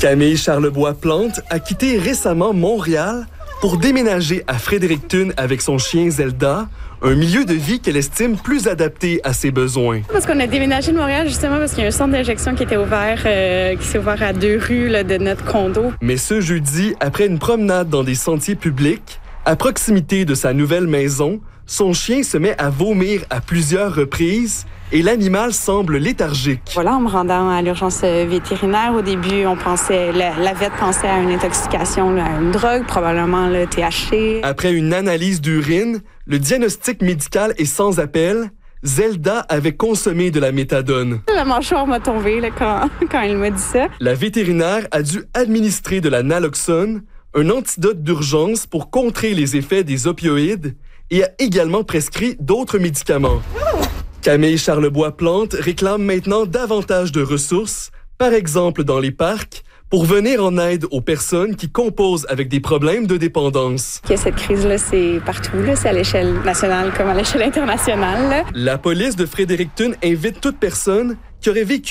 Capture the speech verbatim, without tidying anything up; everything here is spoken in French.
Camille Charlebois-Plante a quitté récemment Montréal pour déménager à Fredericton avec son chien Zelda, un milieu de vie qu'elle estime plus adapté à ses besoins. Parce qu'on a déménagé de Montréal justement parce qu'il y a un centre d'injection qui était ouvert, euh, qui s'est ouvert à deux rues là, de notre condo. Mais ce jeudi, après une promenade dans des sentiers publics, à proximité de sa nouvelle maison, son chien se met à vomir à plusieurs reprises et l'animal semble léthargique. Voilà, en me rendant à l'urgence vétérinaire, au début, on pensait, la, la vet pensait à une intoxication, là, à une drogue, probablement le T H C. Après une analyse d'urine, le diagnostic médical est sans appel. Zelda avait consommé de la méthadone. La mâchoire m'a tombé là, quand, quand il m'a dit ça. La vétérinaire a dû administrer de la naloxone, un antidote d'urgence pour contrer les effets des opioïdes, et a également prescrit d'autres médicaments. Camille Charlebois-Plante réclame maintenant davantage de ressources, par exemple dans les parcs, pour venir en aide aux personnes qui composent avec des problèmes de dépendance. Cette crise-là, c'est partout, là. C'est à l'échelle nationale comme à l'échelle internationale. Là. La police de Fredericton invite toute personne qui aurait vécu